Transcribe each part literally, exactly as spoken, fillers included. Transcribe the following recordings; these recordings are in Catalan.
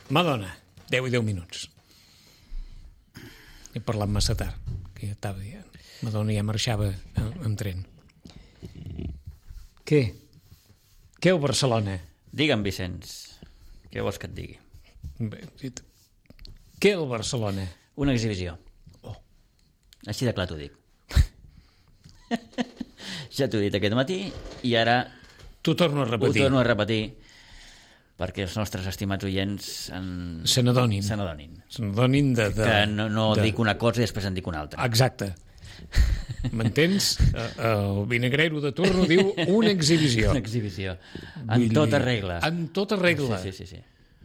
Madonna, deu i deu minuts. He parlat massa tard, que ja estava dient. Madonna ja marxava en tren. Què? Què ho Barcelona? Digue'm, Vicenç, què vols que et digui? Bé, què el Barcelona? Una exhibició. Oh. Així de clar t'ho dic. Ja t'ho he dit aquest matí i ara t'ho torno a repetir. Ho torno a repetir perquè els nostres estimats oients en... se n'adonin. Se n'adonin. Se n'adonin de, de... Que no, no de... dic una cosa i després en dic una altra. Exacte. M'entens? El vinagrero de turno diu una exhibició. Una exhibició. En Vull tota regla. En tota regla. Sí, sí, sí, sí.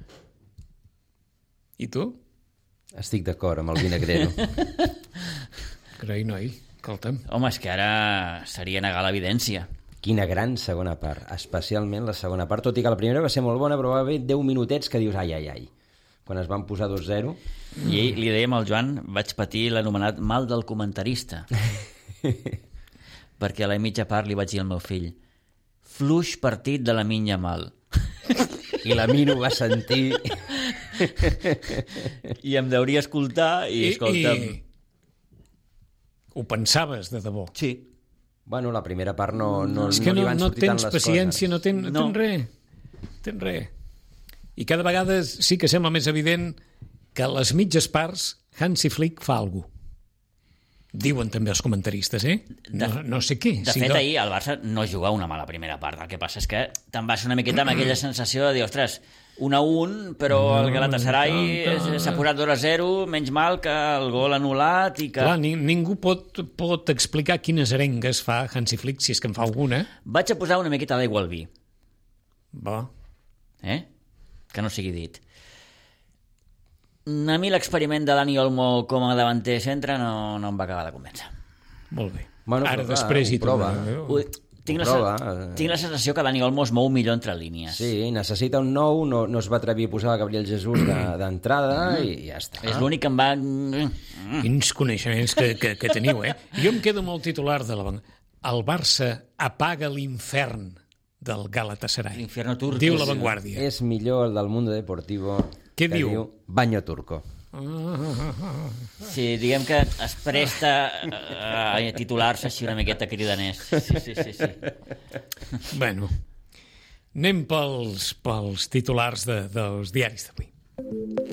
I tu? Estic d'acord amb el vinagrero. Carai, noi, escolta'm. Home, és que ara seria negar l'evidència. Quina gran segona part, especialment la segona part, tot i que la primera va ser molt bona, però va haver deu minutets que dius ai, ai, ai. Quan es van posar dos zero... I li dèiem al Joan, vaig patir l'anomenat mal del comentarista. Perquè a la mitja part li vaig dir al meu fill fluix partit de la minya mal. I la Mino va sentir... I em deuria escoltar i, I escolta'm... I... Ho pensaves, de debò? Sí. Bueno, la primera part no, no, és que no li no, van no sortir tant tens les paciència, coses. no tens, no. tens res. Tens res. I cada vegada sí que sembla més evident que a les mitges parts Hansi Flick fa alguna cosa. Diuen també els comentaristes, eh? No, no sé què. De si fet, no... ahir el Barça no juga una mala primera part. El que passa és que te'n vas una miqueta amb aquella sensació de dir, ostres, un a un, però el Galatasaray s'ha posat dos a zero, menys mal que el gol anul·lat i que... Clar, ni, ningú pot, pot explicar quines arengues fa Hansi Flick, si és que en fa alguna. Vaig a posar una miqueta d'aigua al vi. Va. Eh? Que no sigui dit. A mi l'experiment de Dani Olmo com a davanter centre no, no em va acabar de convèncer. Molt bé. Bueno, Ara clar, després hi prova. Ho, tinc, la, prova. tinc la sensació que Dani Olmo es mou millor entre línies. Sí, necessita un nou, no, no es va atrevir a posar Gabriel Jesús d'entrada de, i ja està. És l'únic que em va... Quins coneixements que, que, que teniu, eh? Jo em quedo amb el titular de la... El Barça apaga l'infern del Galatasaray. L'infierno turco. Diu La Vanguardia. És millor el del Mundo Deportivo. Què que diu? diu? Baño turco. Sí, diguem que es presta a titular-se així una miqueta cridaners. Sí, sí, sí, sí. Bueno, anem pels, pels titulars de, dels diaris d'avui.